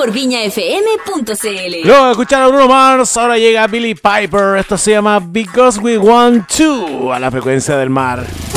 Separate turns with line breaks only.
por viñafm.cl.
Luego de escuchar a Bruno Mars, ahora llega Billie Piper. Esto se llama Because We Want To, a la frecuencia del mar.